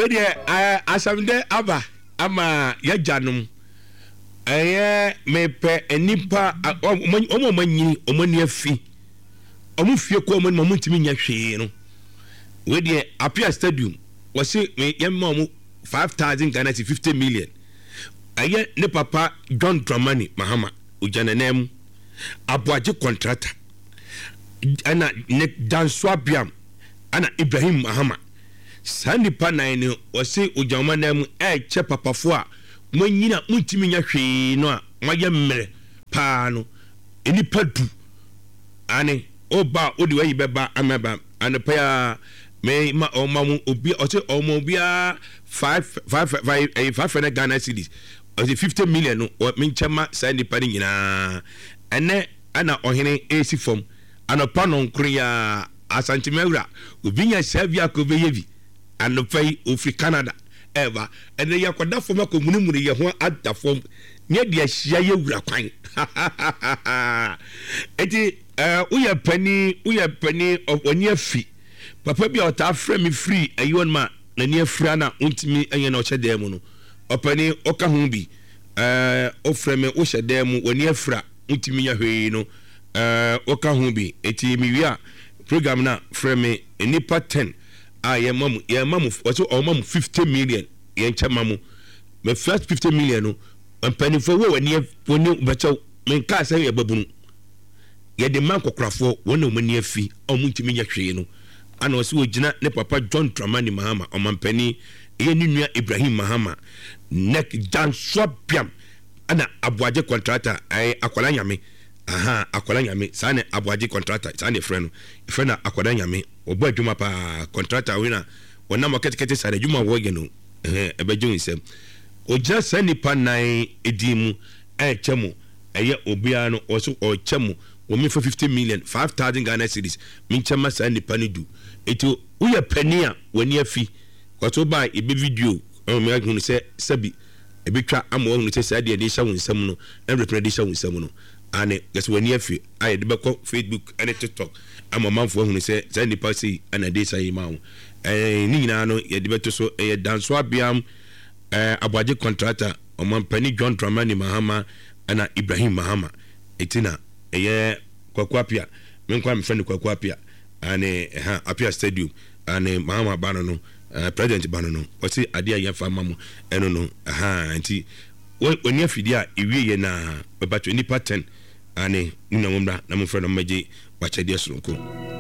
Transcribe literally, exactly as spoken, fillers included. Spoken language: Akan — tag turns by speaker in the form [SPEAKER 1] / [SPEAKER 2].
[SPEAKER 1] we de asamde aba ama ya janum eh me pe enipa omo manyi omo ne afi omo fie ko omo mo ntimi nya hwee no we de Apia Stadium wose me yemma omo five thousand Ghana fifty million aye ne papa John Dramani Mahama ujananam Abuaje contractor ana ne Danswabiam ana Ibrahim Mahama sani pa nan ne wose ujananam e che papafo a monyina muntimi nya hwee no a moye mmere pa no enipa du ane oba odi wayi beba ameba ane pa ya me ma omamu obi o se omo bia five five five five Ghana cedis o se fifty million no me nchema sani pa ni nyina ene ana ohene esi form ana pa no nkro ya asantimewura obi nya sabia ko beyevi ane pa ofri Canada eva ene yakoda fom akomunimure ye ho adda fom ne de ahia ye wura kwan eti eh uya pani uya pani oni afi papa bia ota frame free ayon ma na ne afira na untimi enye na o chede mu no opani oka ho bi eh o frame o chede mu oni afira untimi nya hwee no eh oka ho bi eti mi wi a program na frame enipa ten ah ye mamu ye mamu waso o mamu fifty million ye ncha mamu me first fifty million no mpani fo wo wani woni becho men ka say ye babunu ye de man kokkrafo woni omani afi o muntimi nya hwee no ana wasi ogina ne papa John Dramani Mahama o mampani ye ni nua Ibrahim Mahama nek Danswabiam ana Abuaje contractor ai akwala nyame aha akwala nyame sane Abuaje contractor sane friend friend akwala nyame obo adwuma pa contractor wina wona market kete sare adwuma wo ge no eh ebejo nsem ogina sane pa nan edimu e chemu eye obia no oso o chemu wo me for fifty million five thousand Ghana cedis min chema sane pa ni du eto uya pania wani afi kwato ba ebe video o me agunu se sabi ebetwa amo hu se sade de sha wunsam no every prediction wunsam no ane yes wani afi aye de beko Facebook and TikTok ama manfo hu se se ni pasi ana de sai mawo eh ni nyina no ye de beto so eh Danswabiam eh Abuaje contractor o mampani John Dramani Mahama ana Ibrahim Mahama etina eh Kwaku Apia me kwa me friend Kwaku Apia ane ha Apia Stadium ane Mahama bano no uh, president bano no wasi adia ya fa mamu eno no ha anti woni afidi a ewie ye na bebato nipa ten ane nna momra na mo friend no maji wa chede sonko